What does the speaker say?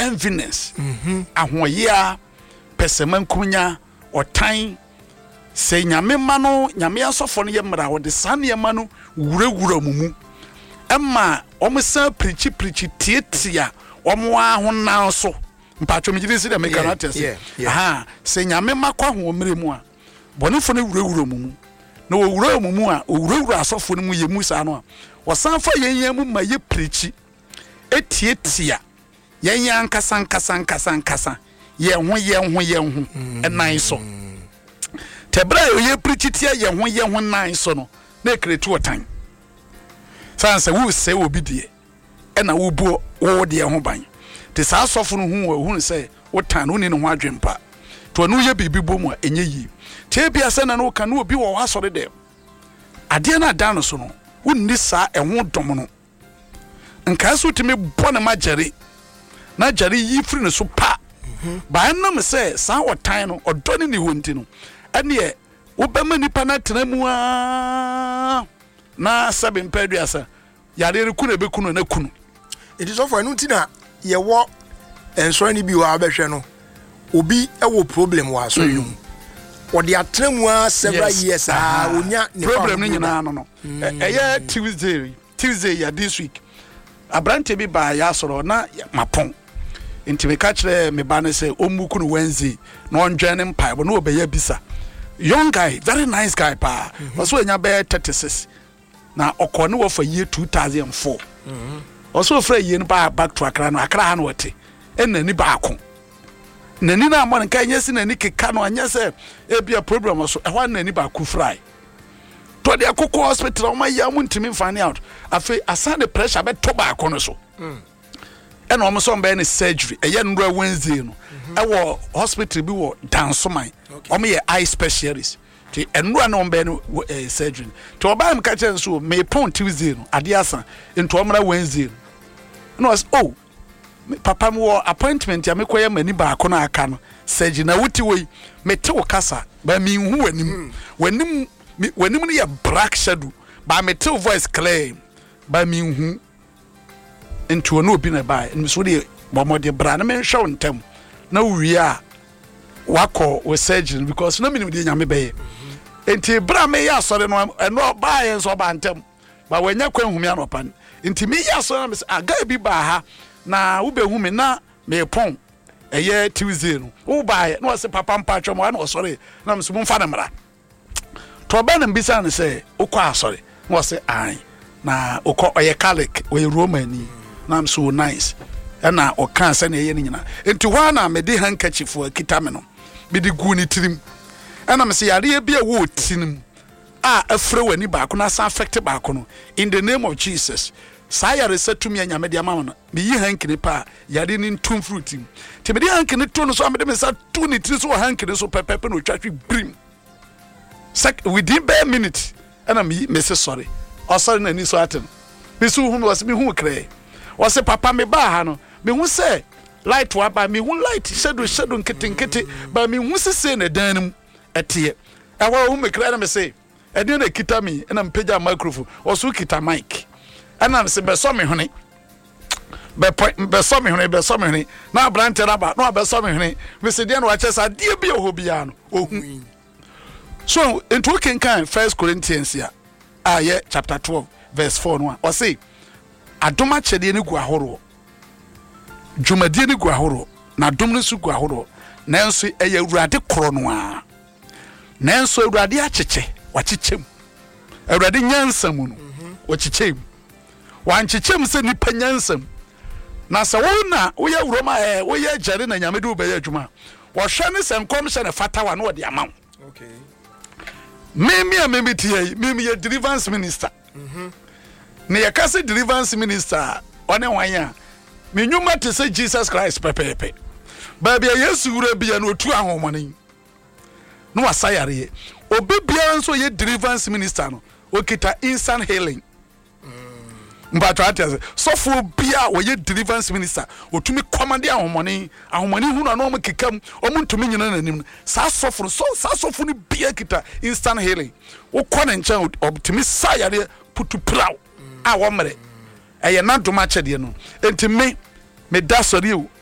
enviness ahoya peseman kunya otan se nyame ma no nyame asofo no ye mra wo de san ye ma no wurawura mumu emma omsa prichi tietia omo ahona so mpacho mjiri si de mekanates aha se nyame makwa ho mre mu a bonefo no wurawura mumu na wo wura mumu a wurawura asofo no mu ye mu sa no a wosan fa yenyan mu ma ye prichi etietia yenyan kasa ye ho enan so tebra ye prichi tia ye ho nan so no na ekretu otan sanse wo se obi die na wo buo wo de ho ban te sa asofo no hu se wotan no ni no ho adwempa to anu ye bibi bomu a enye yi te bia se na no ka no obi wo asore de ade na da no so no wonni sa eho dom no nka so timi bone magere na jare yi firi no so pa ba nam se sa wotan no odoni ni honti no ane wo bema nipa na tenamu a na sabin peduasa yare rekunu bekunu na kunu it is of anu tina ye wo enso ni bi wa behwe no obi e wo problem wa so yum wo de atramu a several years onya ni problem ni nyina no eye Tuesday ya this week abrante bi ba ya soro na mapon nti me ka kire me ba ne se omuku no Wednesday na onjene mpa bo na obeya bisa young guy very nice guy pa also enya be 36 na okone wo for year 2004 also for year ba back to Accra na Accra na wote enani ba akon nani na amon kan nyesi nani keka no anya se e bia problem so e ho nani ba ku fry to de akoko hospital o ma ya mu ntimi find out afi asande pressure be to ba akon so ena o mo so mbe ni surgery e ye nro Wednesday no e wo hospital bi wo Dansoman o me ye eye specialist ti enro na o mbe ni surgery to oba am ka chen so me pon Tuesday no ade asa into o mra Wednesday no oh papa mo appointment ya mekoye mani ba akon aka no surgery na wuti wei mete wo kasa ba mi hu wanim ni ya black shadow ba mete voice clear ba mi hu into no obi na ba nso de bomode bra na me hwe ntem na wi a wako we surgeon because na minim de nyame be enti bra me ya sore no no ba ye so ba ntem ba wanya kwan humi anopan enti me ya sore na me aga bi ba ha na wo be hu me na me pon eye Tuesday no wo ba ye no se papa mpa twom wa na sore na me so mfa na mra to ba na mbisa ne se ukọ asore wo se ai na ukọ oye Catholic we Romani na I'm so nice na o kan se na ye ni nyina enti hwa na me de handkerchief akita me no me de gu ni tirim na me se yare bia wo tinim a afre wani ba ko na sa affect ba ko no in the name of Jesus sa yare setumi anya me de ama no me yi hankini pa yare ni ntum fruitim te me de hankini to no so me de me sa tu ni tiri so hankini so pepepe no twatwi brim within bare minute and me say sorry o sorry na ni so atem me so hu me was me hu kre o say papa me ba ha no me hu say light wa ba me hu light shadow nkete ba me hu se na danum etie e wa hu me kre na me say e dey na kita me na mpega microphone o so kita mic ana me say be so me hune be so me hune na brante na ba no be so me hune me say dey na wa chesa dey bia ho bia no ohun. So into can 1 Corinthians here chapter 12 verse 4 no o say adoma chede ni gu ahoro dwumade ni gu ahoro na dom ni su gu ahoro nanso eye awurade koro no a nanso awurade acheche wachechem awurade nyansam no wachechem wanchechem se ni panyansam na sa wona wo ya wuroma wo ya jare na nyamede wo be ya adwuma wo hwe ne senkom hye ne fata wa no wo de amaw okay Mimi tie mimi ye deliverance minister ne yakase deliverance minister one wanya me nyuma te say Jesus Christ pepepe ba bia Yesu wura bia no otu ahomane no wasayare obebia nso ye deliverance minister no okita instant healing mbato atase sofo bia wo ye deliverance minister otumi command ahomane hu na no mkekam omuntumi nyina nanim sa sofo ni bia kita instant healing wo kone nchen optimi sayare putu praw a wo mere eye na doma chede no enti me dasori